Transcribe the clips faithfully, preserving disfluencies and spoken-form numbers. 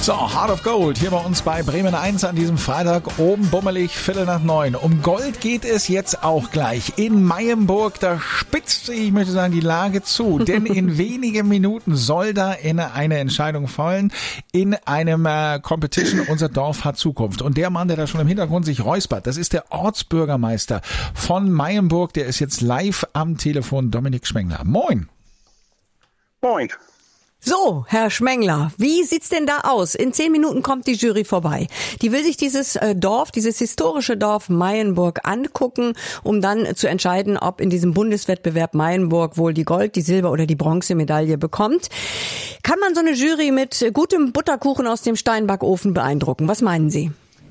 So, Heart of Gold hier bei uns bei Bremen eins an diesem Freitag. Oben bummelig, Viertel nach neun. Um Gold geht es jetzt auch gleich. In Meyenburg, da spitzt sich, ich möchte sagen, die Lage zu. Denn in wenigen Minuten soll da in eine Entscheidung fallen. In einem äh, Competition, unser Dorf hat Zukunft. Und der Mann, der da schon im Hintergrund sich räuspert, das ist der Ortsbürgermeister von Meyenburg. Der ist jetzt live am Telefon, Dominik Schmengler. Moin. Moin. So, Herr Schmengler, wie sieht's denn da aus? In zehn Minuten kommt die Jury vorbei. Die will sich dieses äh, Dorf, dieses historische Dorf Meyenburg angucken, um dann zu entscheiden, ob in diesem Bundeswettbewerb Meyenburg wohl die Gold-, die Silber- oder die Bronzemedaille bekommt. Kann man so eine Jury mit gutem Butterkuchen aus dem Steinbackofen beeindrucken? Was meinen Sie?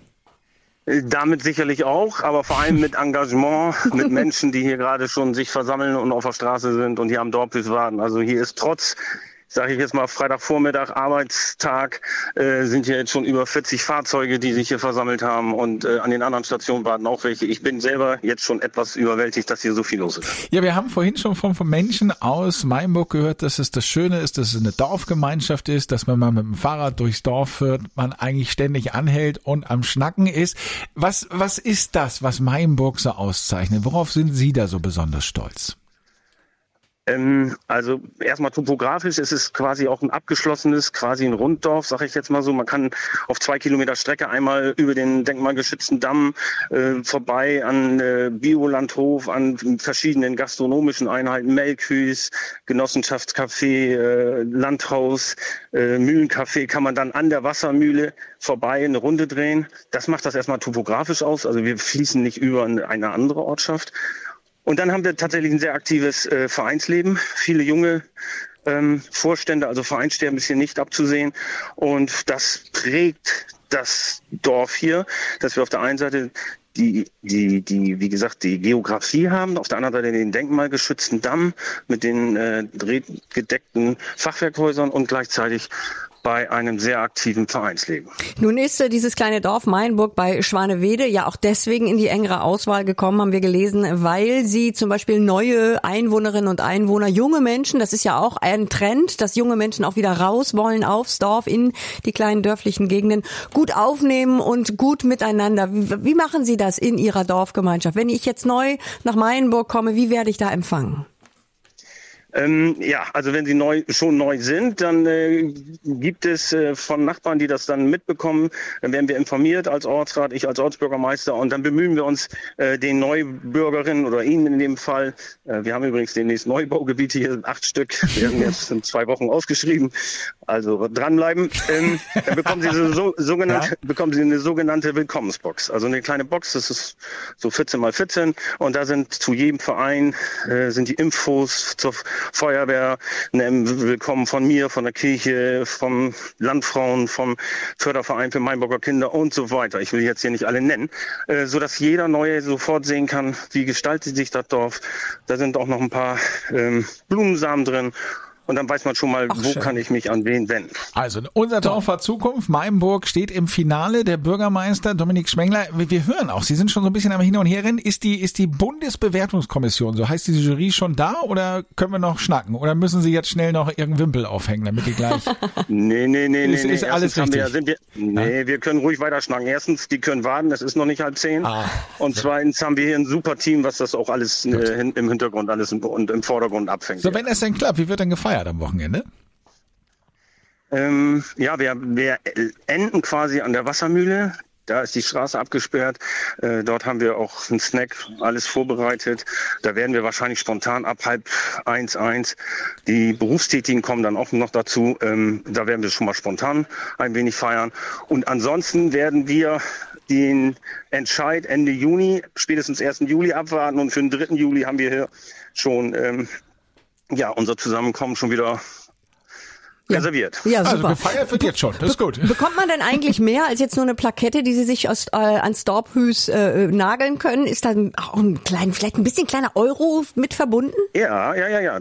Damit sicherlich auch, aber vor allem mit Engagement, mit Menschen, die hier gerade schon sich versammeln und auf der Straße sind und hier am Dorfplatz warten. Also hier ist trotz, sage ich jetzt mal, Freitagvormittag, Arbeitstag, äh, sind hier jetzt schon über vierzig Fahrzeuge, die sich hier versammelt haben und äh, an den anderen Stationen warten auch welche. Ich bin selber jetzt schon etwas überwältigt, dass hier so viel los ist. Ja, wir haben vorhin schon von, von Menschen aus Meyenburg gehört, dass es das Schöne ist, dass es eine Dorfgemeinschaft ist, dass wenn man mit dem Fahrrad durchs Dorf fährt, man eigentlich ständig anhält und am Schnacken ist. Was, was ist das, was Meyenburg so auszeichnet? Worauf sind Sie da so besonders stolz? Ähm, also erstmal topografisch ist es quasi auch ein abgeschlossenes, quasi ein Runddorf, sage ich jetzt mal so. Man kann auf zwei Kilometer Strecke einmal über den denkmalgeschützten Damm äh, vorbei an äh, Biolandhof, an verschiedenen gastronomischen Einheiten, Melkhüs, Genossenschaftscafé, äh, Landhaus, äh, Mühlencafé, kann man dann an der Wassermühle vorbei eine Runde drehen. Das macht das erstmal topografisch aus. Also wir fließen nicht über eine andere Ortschaft. Und dann haben wir tatsächlich ein sehr aktives äh, Vereinsleben. Viele junge ähm, Vorstände, also Vereinssterben ist hier nicht abzusehen. Und das prägt das Dorf hier, dass wir auf der einen Seite die, die, die, wie gesagt, die Geografie haben, auf der anderen Seite den denkmalgeschützten Damm mit den äh, gedeckten Fachwerkhäusern und gleichzeitig bei einem sehr aktiven Vereinsleben. Nun ist äh, dieses kleine Dorf Meyenburg bei Schwanewede ja auch deswegen in die engere Auswahl gekommen, haben wir gelesen, weil sie zum Beispiel neue Einwohnerinnen und Einwohner, junge Menschen, das ist ja auch ein Trend, dass junge Menschen auch wieder raus wollen aufs Dorf, in die kleinen dörflichen Gegenden, gut aufnehmen und gut miteinander. Wie, wie machen Sie das in Ihrer Dorfgemeinschaft? Wenn ich jetzt neu nach Meyenburg komme, wie werde ich da empfangen? Ähm, ja, also wenn sie neu schon neu sind, dann äh, gibt es äh, von Nachbarn, die das dann mitbekommen, dann werden wir informiert als Ortsrat, ich als Ortsbürgermeister, und dann bemühen wir uns, äh, den Neubürgerinnen oder Ihnen in dem Fall, äh, wir haben übrigens demnächst Neubaugebiete hier, acht Stück, werden jetzt in zwei Wochen ausgeschrieben, also dranbleiben, ähm, dann bekommen Sie so, sogenannte, ja? bekommen Sie eine sogenannte Willkommensbox, also eine kleine Box, das ist so vierzehn mal vierzehn, und da sind zu jedem Verein äh, sind die Infos zur Feuerwehr, ne, willkommen von mir, von der Kirche, vom Landfrauen, vom Förderverein für Meyenburger Kinder und so weiter. Ich will jetzt hier nicht alle nennen, äh, so dass jeder Neue sofort sehen kann, wie gestaltet sich das Dorf. Da sind auch noch ein paar ähm, Blumensamen drin. Und dann weiß man schon mal, Ach, wo schön. kann ich mich an wen wenden. Also unser Dorf hat Zukunft. Meyenburg steht im Finale. Der Bürgermeister Dominik Schmengler, wir hören auch, Sie sind schon so ein bisschen am Hin und Her rennen. Ist die, ist die Bundesbewertungskommission, so heißt diese Jury, schon da oder können wir noch schnacken? Oder müssen Sie jetzt schnell noch irgendeinen Wimpel aufhängen, damit die gleich... nee, nee, nee, ist, nee. Ist alles richtig? Wir, sind wir, nee, ja? wir können ruhig weiter schnacken. Erstens, die können warten, es ist noch nicht halb zehn. Ah, und so. Zweitens haben wir hier ein super Team, was das auch alles äh, im Hintergrund alles im, und im Vordergrund abfängt. So, wenn es denn klappt, wie wird denn gefeiert am Wochenende? Ähm, ja, wir, wir enden quasi an der Wassermühle. Da ist die Straße abgesperrt. Äh, dort haben wir auch einen Snack, alles vorbereitet. Da werden wir wahrscheinlich spontan ab halb eins, eins. Die Berufstätigen kommen dann auch noch dazu. Ähm, da werden wir schon mal spontan ein wenig feiern. Und ansonsten werden wir den Entscheid Ende Juni, spätestens ersten Juli abwarten. Und für den dritten Juli haben wir hier schon ähm, ja unser Zusammenkommen schon wieder Ja. reserviert. Ja, super. Also gefeiert wird jetzt schon, das ist gut. Bekommt man denn eigentlich mehr als jetzt nur eine Plakette, die Sie sich aus, äh, ans Dorfhüs äh, nageln können? Ist da auch ein klein, vielleicht ein bisschen kleiner Euro mit verbunden? Ja, ja, ja, ja.